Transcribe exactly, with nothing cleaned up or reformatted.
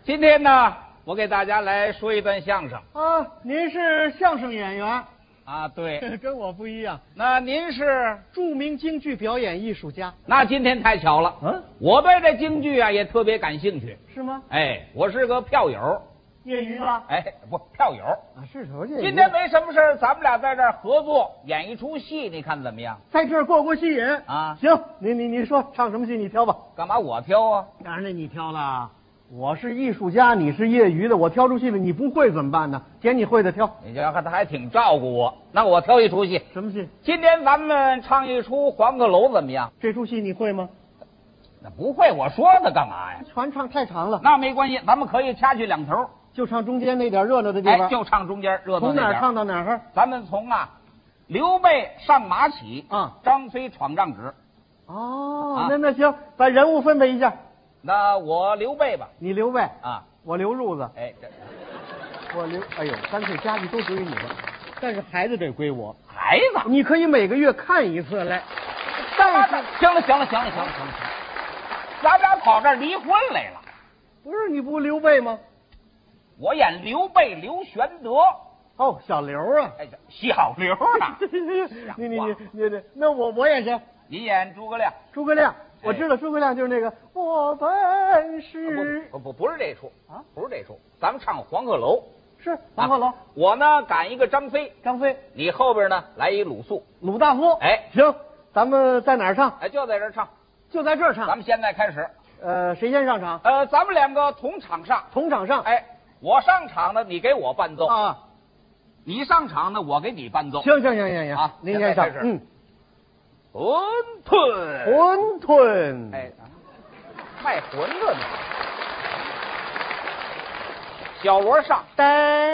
今天呢，我给大家来说一段相声啊。您是相声演员啊？对， 跟我不一样。 那您是著名京剧表演艺术家。 那今天太巧了，嗯，我对这京剧啊也特别感兴趣。 是吗？ 哎，我是个票友。 业余吧？ 哎，不，票友啊，是头业余。 今天没什么事儿，咱们俩在这儿合作演一出戏，你看怎么样？ 在这儿过过戏瘾啊？ 行，你你你说唱什么戏你挑吧。 干嘛我挑啊？ 当然你挑了。我是艺术家，你是业余的，我挑出戏来，你不会怎么办呢？捡你会的挑。 你这看他还挺照顾我。那我挑一出戏。 什么戏？ 今天咱们唱一出《黄鹤楼》，怎么样？ 这出戏你会吗？ 那不会，我说它干嘛呀？ 全唱太长了。 那没关系，咱们可以掐去两头。 就唱中间那点热闹的地方， 哎，就唱中间热闹那点。 从哪儿唱到哪儿？ 咱们从啊，刘备上马起啊， 张飞闯帐址。 哦，啊、那那行，把人物分配一下。 那我刘备吧。 你刘备啊， 我刘褥子。 哎，这我刘，哎呦，干脆家具都归你了，但是孩子得归我。 孩子， 你可以每个月看一次来。 但是，行了，行了，行了，行了，行了，咱们俩跑这儿离婚来了。 不是你不刘备吗？ 我演刘备刘玄德。 哦，小刘啊， 哎，小刘啊。 你你你你你，那我我演谁？ 你演诸葛亮。 诸葛亮，我知道诸葛亮就是那个我本是不不不是这出啊，不是这出，咱们唱黄鹤楼。 是黄鹤楼。 我呢赶一个张飞， 张飞， 你后边呢来一鲁肃， 鲁大夫。 哎， 行，咱们在哪儿唱？ 哎，就在这儿唱， 就在这儿唱。 咱们现在开始。 呃，谁先上场？ 呃，咱们两个同场上， 同场上。 哎，我上场呢，你给我伴奏啊； 你上场呢，我给你伴奏。 行行行行行啊， 您先上。 嗯，馄饨， 馄饨， 哎，卖馄饨的，小锣上。 噔。